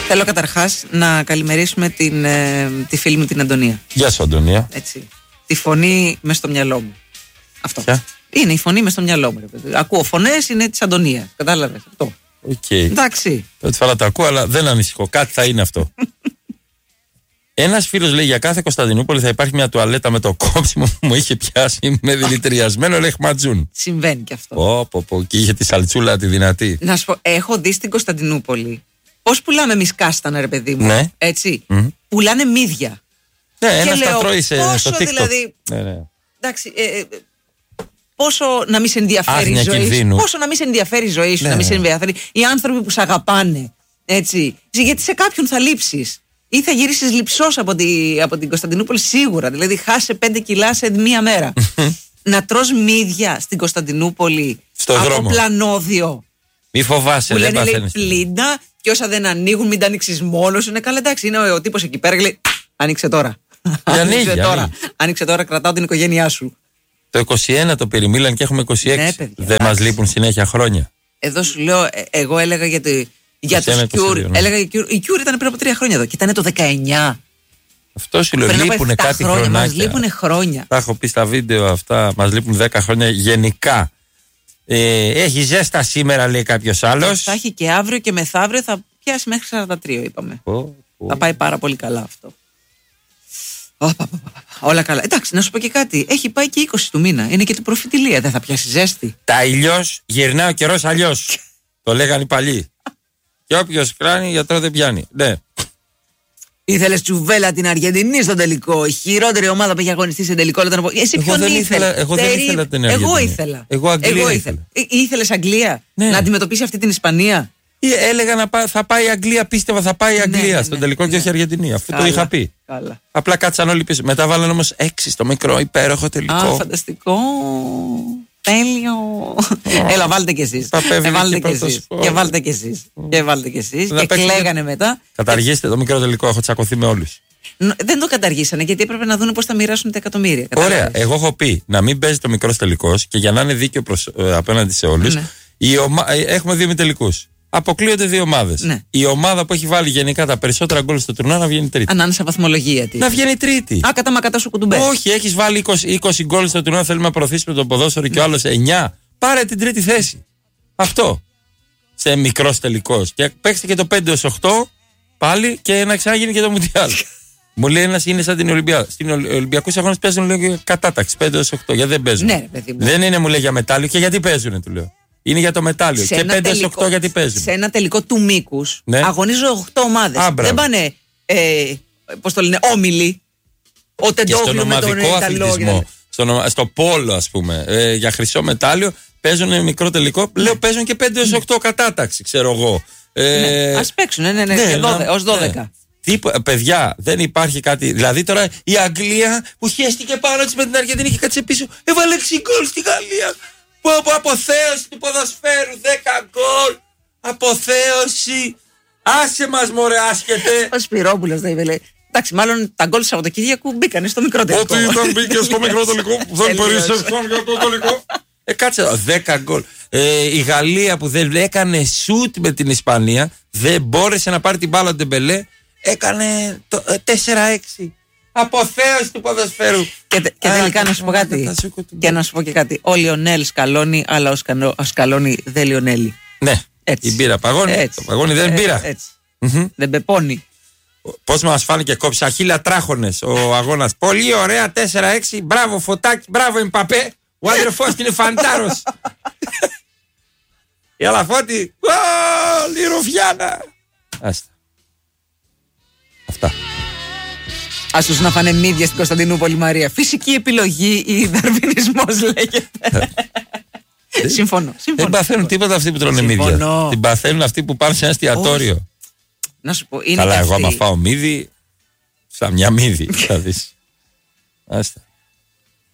Θέλω καταρχάς να καλημερίσουμε τη φίλη μου την Αντωνία. Γεια σου, Αντωνία. Έτσι. Τη φωνή μες στο μυαλό μου. Αυτό. Ποια? Είναι η φωνή μες στο μυαλό μου. Ακούω φωνές, είναι της Αντωνίας. Κατάλαβες αυτό. Okay. Εντάξει. Πρώτη φορά το ακούω, αλλά δεν ανησυχώ. Κάτι θα είναι αυτό. Ένας φίλος λέει: για κάθε Κωνσταντινούπολη θα υπάρχει μια τουαλέτα με το κόψιμο που μου είχε πιάσει με δηλητηριασμένο λεχματζούν. Συμβαίνει και αυτό. Και είχε τη σαλτσούλα τη δυνατή. Να σου πω, έχω δει στην Κωνσταντινούπολη πώς πουλάμε εμείς κάστανα, ρε παιδί μου. Ναι. Έτσι. Πουλάνε μύδια. Ναι, ένας τα τρώει στο TikTok. Δηλαδή. Ναι. Εντάξει. Πόσο να μην σε ενδιαφέρει η ζωή σου. Πόσο να μην σε ενδιαφέρει η ζωή σου, ναι, να μην σε ενδιαφέρει οι άνθρωποι που σε αγαπάνε. Έτσι. Γιατί σε κάποιον θα λείψεις. Ή θα γυρίσεις λειψός από την Κωνσταντινούπολη σίγουρα. Δηλαδή χάσε 5 κιλά σε μία μέρα. Να τρως μύδια στην Κωνσταντινούπολη στο από δρόμο. Πλανόδιο. Μη φοβάσαι, που δεν λένε παθαίνεις. Λέει πλήντα και όσα δεν ανοίγουν, μην τα ανοίξεις μόνος. Είναι καλά, εντάξει. Είναι ο τύπος εκεί πέρα και λέει: ανοίξε τώρα. Ανοίξε τώρα, κρατάω την οικογένειά σου. Το 21 το περιμήλαν και έχουμε 26. Ναι, παιδιά, δεν μας λείπουν συνέχεια χρόνια. Εδώ σου λέω, εγώ έλεγα για τους Cure. Έλεγα η Cure ήταν πριν από 3 χρόνια εδώ και ήταν το 19. Αυτό σου λέω, λείπουν κάτι χρόνια. Μας λείπουν χρόνια. Τα έχω πει στα βίντεο αυτά, μας λείπουν 10 χρόνια γενικά. Έχει ζέστα σήμερα, λέει κάποιος άλλος. Θα έχει και αύριο και μεθαύριο, θα πιάσει μέχρι 43, είπαμε. Θα πάει πάρα πολύ καλά αυτό. Όλα καλά. Εντάξει, να σου πω και κάτι. Έχει πάει και 20 του μήνα. Είναι και του προφητηλία. Δεν θα πιάσει ζέστη. Τα ηλιώς γυρνά ο καιρός αλλιώς. Το λέγανε οι παλιοί. Και όποιος κράνει, γιατρό δεν πιάνει. Ναι. Ήθελες τσουβέλα την Αργεντινή στον τελικό. Η χειρότερη ομάδα που έχει αγωνιστεί σε τελικό. Εσύ ποιον ήθελες? Εγώ δεν ήθελα την Αργεντινή. Εγώ ήθελα. Εγώ Αγγλία ήθελα. Ήθελες Αγγλία? Ναι. Να αντιμετωπίσει αυτή την Ισπανία? Έλεγα θα πάει η Αγγλία, πίστευα θα πάει η Αγγλία στον τελικό και όχι η Αργεντινή. Αφού το είχα πει. Καλά. Απλά κάτσαν όλοι πίσω. Μετά βάλανε όμως 6 στο μικρό υπέροχο τελικό. Α, φανταστικό. Τέλειο. Έλα, βάλτε κι εσείς. Και βάλτε κι εσείς. Και κλαίγανε μετά. Καταργήστε το μικρό τελικό, έχω τσακωθεί με όλους. Δεν το καταργήσανε γιατί έπρεπε να δουν πώς θα μοιράσουν τα εκατομμύρια. Ωραία. Εγώ έχω πει να μην παίζει το μικρό τελικό και για να είναι δίκαιο απέναντι σε όλους. Έχουμε 2 ημιτελικούς. Αποκλείονται 2 ομάδες. Ναι. Η ομάδα που έχει βάλει γενικά τα περισσότερα γκολ στο τουρνουά να βγαίνει τρίτη. Αν είναι σε βαθμολογία. Να βγαίνει τρίτη. Α, κατά μακατά σου κουντουμπέ. Όχι, έχεις βάλει 20 γκολ στο τουρνουά, θέλουμε να προωθήσουμε το ποδόσφαιρο και ο άλλος 9. Πάρε την τρίτη θέση. Αυτό. Σε μικρός τελικός. Και παίξτε και το 5-8 πάλι και να ξαναγίνει και το Μουντιάλ. Μου λέει ένας είναι σαν την Ολυμπιακή. Στην Ολυμπιακούς αγώνες παίζουν λέει, κατάταξη 5-8. Γιατί δεν παίζουν. Ναι, δεν είναι, μου λέει, για μετάλλιο και γιατί παίζουν, του λέω. Είναι για το μετάλλιο. Και 5-8 γιατί παίζουν. Σε ένα τελικό του μήκους αγωνίζουν 8 ομάδες. Δεν πάνε, πώς το λένε, όμιλοι. Ο Τεντόγλου με τον Ιταλό. Στο πόλο, ας πούμε, για χρυσό μετάλλιο παίζουν μικρό τελικό. Λέω παίζουν και 5-8 κατάταξη, ξέρω εγώ. Ας παίξουν, ως 12. Παιδιά, δεν υπάρχει κάτι. Δηλαδή τώρα η Αγγλία που χέστηκε πάνω της με την Αργεντινή και κάτσε πίσω, έβαλε 6 γκολ στη Γαλλία. Που από αποθέωση του ποδοσφαίρου, 10 γκολ. Αποθέωση. Άσε μας μωρέ, άσχετε. Ο Σπυρόπουλος δεν είπε, λέει. Εντάξει, μάλλον τα γκολ του Σαββατοκύριακου μπήκανε στο μικρό τελικό. Ό,τι ήταν μπήκε στο μικρό τελικό, δεν περίσσευκαν για το τελικό. Κάτσε, 10 γκολ. Η Γαλλία που δεν έκανε σουτ με την Ισπανία, δεν μπόρεσε να πάρει την μπάλα του Ντεμπελέ, έκανε 4-6. Αποθέωση του ποδοσφαίρου. Και τελικά να σου πω κάτι. Και να σου πω και κάτι. Ο Λιονέλ σκαλώνει, αλλά ο Σκαλώνει δεν λιονέλει. Ναι. Έτσι. Η μπύρα παγώνει. Το παγώνει δεν μπύρα. Δεν πεπώνει. Πώς μας φάνηκε, κόψα χίλια τράχονες ο αγώνας. Πολύ ωραία, 4-6. Μπράβο Φωτάκη, μπράβο Εμπαπέ. Ο αδερφός είναι φαντάρος. Η Αλαφώτη. Η Ρουφιάνα. Άστα. Αυτά. Ας τους να φάνε μύδια στην Κωνσταντινούπολη, Μαρία. Φυσική επιλογή ή δαρβινισμός λέγεται. Συμφωνώ. Δεν παθαίνουν τίποτα αυτοί που τρώνε μύδια. Την παθαίνουν αυτοί που πάνε σε ένα εστιατόριο. Να σου πω, είναι καλά, εγώ άμα φάω μύδι, σαν μια μύδι θα δεις. Άστα.